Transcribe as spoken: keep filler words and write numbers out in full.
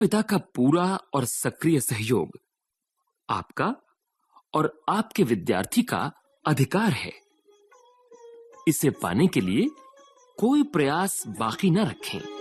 पिता का पूरा और सक्रिय सहयोग आपका और आपके विद्यार्थी का अधिकार है। इसे पाने के लिए कोई प्रयास बाकी न रखें।